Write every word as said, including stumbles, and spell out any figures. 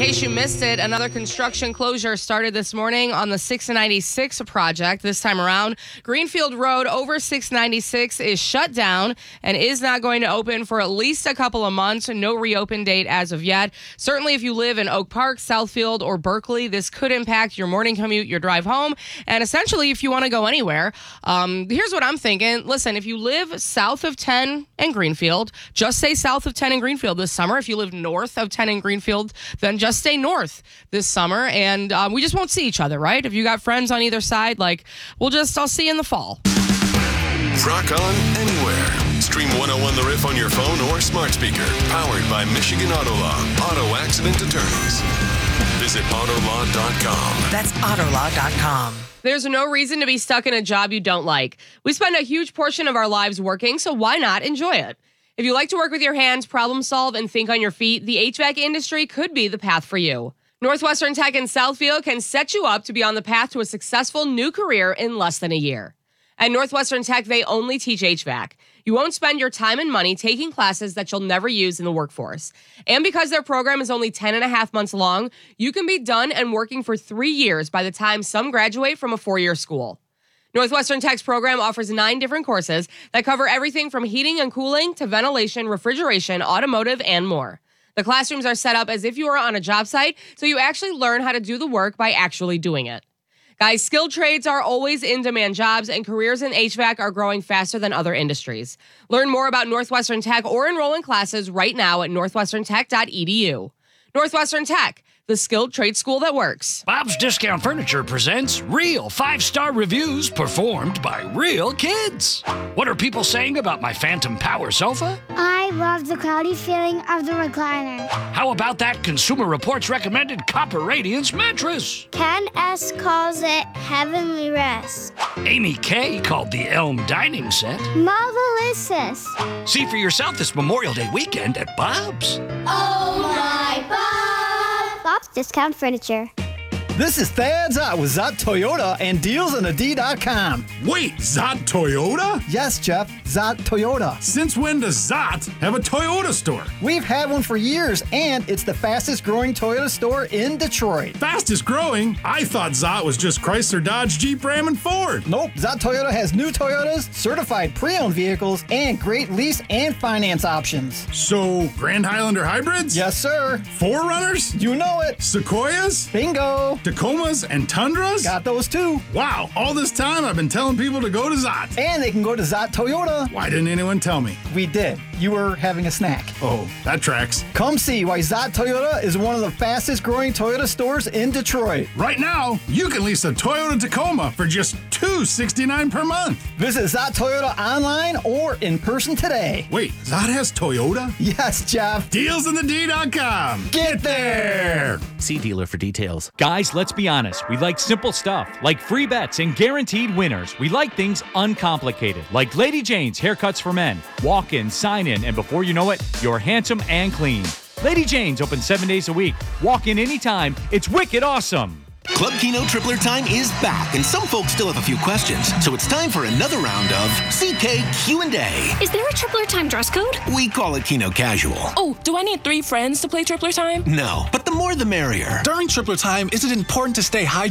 case you missed it, another construction closure started this morning on the six ninety-six project. This time around, Greenfield Road over six ninety-six is shut down and is not going to open for at least a couple of months. No reopen date as of yet. Certainly, if you live in Oak Park, Southfield, or Berkeley, this could impact your morning commute, your drive home, and essentially if you want to go anywhere. Um, here's what I'm thinking. Listen, if you live south of ten and Greenfield, just stay south of ten and Greenfield this summer. If you live north of ten and Greenfield, then just stay north this summer, and um, we just won't see each other, right? If you got friends on either side, like, we'll just, I'll see you in the fall. Rock on anywhere. Stream one oh one The Riff on your phone or smart speaker. Powered by Michigan Auto Law. Auto accident attorneys. Visit auto law dot com. That's auto law dot com. There's no reason to be stuck in a job you don't like. We spend a huge portion of our lives working, so why not enjoy it? If you like to work with your hands, problem solve, and think on your feet, the H V A C industry could be the path for you. Northwestern Tech in Southfield can set you up to be on the path to a successful new career in less than a year. At Northwestern Tech, they only teach H V A C. You won't spend your time and money taking classes that you'll never use in the workforce. And because their program is only ten and a half months long, you can be done and working for three years by the time some graduate from a four-year school. Northwestern Tech's program offers nine different courses that cover everything from heating and cooling to ventilation, refrigeration, automotive, and more. The classrooms are set up as if you were on a job site, so you actually learn how to do the work by actually doing it. Guys, skilled trades are always in-demand jobs, and careers in H V A C are growing faster than other industries. Learn more about Northwestern Tech or enroll in classes right now at northwestern tech dot e d u. Northwestern Tech, the skilled trade school that works. Bob's Discount Furniture presents real five-star reviews performed by real kids. What are people saying about my Phantom Power sofa? I love the cloudy feeling of the recliner. How about that Consumer Reports recommended Copper Radiance mattress? Ken S. calls it heavenly rest. Amy K. called the Elm Dining Set Marvelous. See for yourself this Memorial Day weekend at Bob's. Oh my Bob! Bob's Discount Furniture. This is Thad Zott with Zott Toyota and deals on the D dot com. Wait, Zott Toyota? Yes, Jeff, Zott Toyota. Since when does Zott have a Toyota store? We've had one for years, and it's the fastest growing Toyota store in Detroit. Fastest growing? I thought Zott was just Chrysler, Dodge, Jeep, Ram, and Ford. Nope, Zott Toyota has new Toyotas, certified pre-owned vehicles, and great lease and finance options. So, Grand Highlander hybrids? Yes, sir. four runners? You know it. Sequoias? Bingo. Tacomas and Tundras? Got those too. Wow, all this time I've been telling people to go to Zott. And they can go to Zott Toyota. Why didn't anyone tell me? We did. You were having a snack. Oh, that tracks. Come see why Zott Toyota is one of the fastest growing Toyota stores in Detroit. Right now, you can lease a Toyota Tacoma for just two hundred sixty-nine dollars per month. Visit Zott Toyota online or in person today. Wait, Zott has Toyota? Yes, Jeff. deals in the d dot com. Get there! See dealer for details. Guys, let's be honest. We like simple stuff, like free bets and guaranteed winners. We like things uncomplicated, like Lady Jane's Haircuts for Men. Walk in, sign in, and before you know it, you're handsome and clean. Lady Jane's open seven days a week. Walk in anytime. It's wicked awesome. Club Keno Tripler Time is back, and some folks still have a few questions. So it's time for another round of C K Q and A. Is there a Tripler Time dress code? We call it Keno Casual. Oh, do I need three friends to play Tripler Time? No, but the more the merrier. During Tripler Time, is it important to stay hydrated?